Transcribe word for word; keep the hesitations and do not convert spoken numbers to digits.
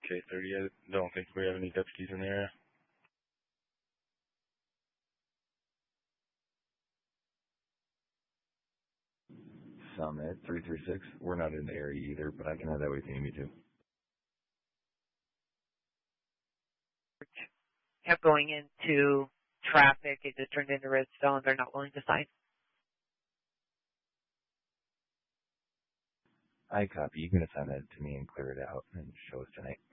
K thirty, I don't think we have any deputies in the area. Summit, three three six. We're not in the area either, but I can have that with Amy too. Kept going into traffic. It just turned into redstone. They're not willing to sign. I copy. You can assign that to me and clear it out and show us tonight.